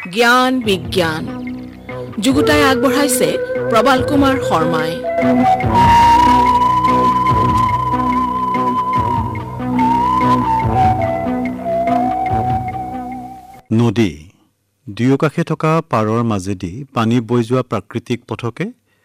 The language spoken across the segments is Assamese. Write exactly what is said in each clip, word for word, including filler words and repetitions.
জ্ঞান বিজ্ঞান যুগুতাই আগবঢ়াইছে প্ৰবাল কুমাৰ শৰ্মাই। নদী দুয়োকাষে থকা পাৰৰ মাজেদি পানী বৈ যোৱা প্ৰাকৃতিক পথকে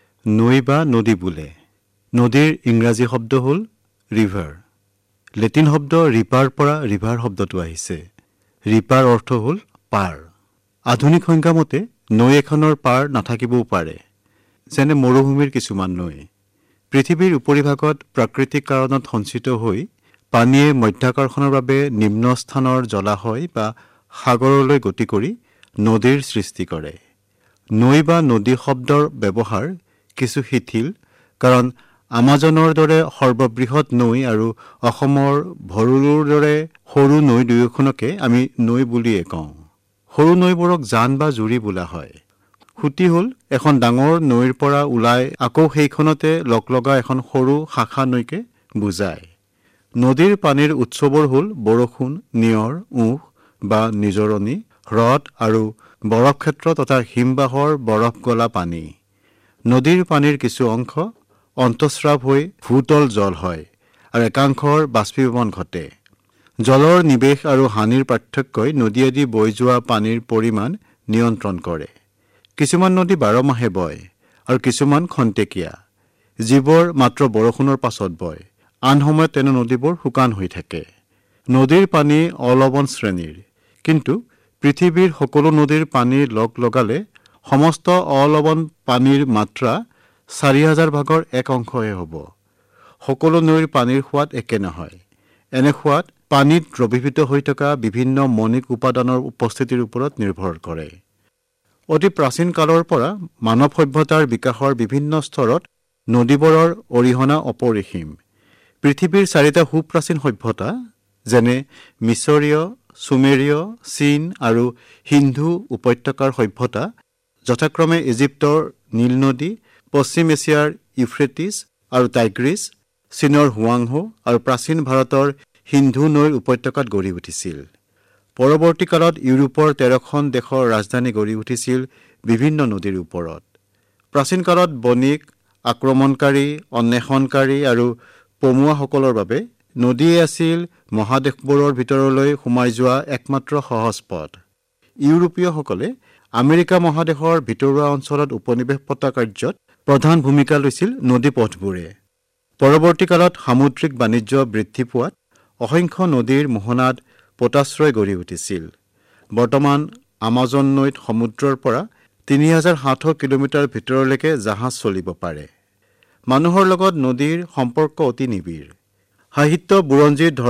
নৈ বা নদী বোলে। নদীৰ ইংৰাজী শব্দ হ'ল ৰিভাৰ। লেটিন শব্দ ৰিপাৰ পৰা ৰিভাৰ শব্দটো আহিছে। ৰিপাৰ অৰ্থ হ'ল পাৰ। আধুনিক সংজ্ঞা মতে নৈ এখনৰ পাৰ নাথাকিবও পাৰে, যেনে মৰুভূমিৰ কিছুমান নৈ। পৃথিৱীৰ উপৰিভাগত প্ৰাকৃতিক কাৰণত সঞ্চিত হৈ পানীয়ে মধ্যাকৰ্ষণৰ বাবে নিম্ন স্থানৰ জলাশয় বা সাগৰলৈ গতি কৰি নদীৰ সৃষ্টি কৰে। নৈ বা নদী শব্দৰ ব্যৱহাৰ কিছু শিথিল, কাৰণ আমাজনৰ দৰে সৰ্ববৃহৎ নৈ আৰু অসমৰ ভৰলুৰ দৰে সৰু নৈ দুয়োখনকে আমি নৈ বুলিয়ে কওঁ। সৰু নৈবোৰক জান বা জুৰি বোলা হয়। সুঁতি হ'ল এখন ডাঙৰ নৈৰ পৰা ওলাই আকৌ সেইখনতে লগ লগা এখন সৰু শাখা নৈকে বুজায়। নদীৰ পানীৰ উৎসবোৰ হ'ল বৰষুণ, নিয়ৰ, উঁহ বা নিজৰণি, হ্ৰদ আৰু বৰফক্ষেত্ৰ তথা হিমবাহৰ বৰফ গলা পানী। নদীৰ পানীৰ কিছু অংশ অন্তঃস্ৰাৱ হৈ ভূতল জল হয় আৰু একাংশৰ বাষ্পীভৱন ঘটে। জলৰ নিৱেশ আৰু হানিৰ পাৰ্থক্যই নদীয়েদি বৈ যোৱা পানীৰ পৰিমাণ নিয়ন্ত্ৰণ কৰে। কিছুমান নদী বাৰ মাহে বয় আৰু কিছুমান খন্তেকীয়া, যিবোৰ মাত্ৰ বৰষুণৰ পাছত বয়। আন সময়ত তেনে নদীবোৰ শুকান হৈ থাকে। নদীৰ পানী অলৱণ শ্ৰেণীৰ, কিন্তু পৃথিৱীৰ সকলো নদীৰ পানী লগ লগালে সমস্ত অলৱণ পানীৰ মাত্ৰা চাৰি হাজাৰ ভাগৰ এক অংশহে হ'ব। সকলো নৈৰ পানীৰ সোৱাদ একে নহয়। এনে সোৱাদ পানীত দ্ৰৱীভূত হৈ থকা বিভিন্ন মণিক উপাদানৰ উপস্থিতিৰ ওপৰত নিৰ্ভৰ কৰে। অতি প্ৰাচীন কালৰ পৰা মানৱ সভ্যতাৰ বিকাশৰ বিভিন্ন স্তৰত নদীবোৰৰ অৰিহণা অপৰিসীম। পৃথিৱীৰ চাৰিটা সুপ্ৰাচীন সভ্যতা, যেনে মিছৰীয়, চুমেৰীয়, চীন আৰু সিন্ধু উপত্যকাৰ সভ্যতা, যথাক্ৰমে ইজিপ্তৰ নীল নদী, পশ্চিম এছিয়াৰ ইউফ্ৰেটিছ আৰু টাইগ্ৰিছ, চীনৰ হুৱাংহো আৰু প্ৰাচীন ভাৰতৰ সিন্ধু নৈৰ উপত্যকাত গঢ়ি উঠিছিল। পৰৱৰ্তী কালত ইউৰোপৰ তেৰখন দেশৰ ৰাজধানী গঢ়ি উঠিছিল বিভিন্ন নদীৰ ওপৰত। প্ৰাচীন কালত বণিক, আক্ৰমণকাৰী, অন্বেষণকাৰী আৰু পমুৱাসকলৰ বাবে নদীয়ে আছিল মহাদেশবোৰৰ ভিতৰলৈ সোমাই যোৱা একমাত্ৰ সহজ পথ। ইউৰোপীয়সকলে আমেৰিকা মহাদেশৰ ভিতৰুৱা অঞ্চলত উপনিৱেশ পতা কাৰ্যত প্ৰধান ভূমিকা লৈছিল নদী পথবোৰে। পৰৱৰ্তী কালত সামুদ্ৰিক বাণিজ্য বৃদ্ধি পোৱাত অসংখ্য নদীৰ মোহনাত পোতাশ্ৰয় গঢ়ি উঠিছিল। বৰ্তমান আমাজন নৈত সমুদ্ৰৰ পৰা তিনি হাজাৰ সাতশ কিলোমিটাৰ ভিতৰলৈকে জাহাজ চলিব পাৰে। মানুহৰ লগত নদীৰ সম্পৰ্ক অতি নিবিড়। সাহিত্য বুৰঞ্জীৰ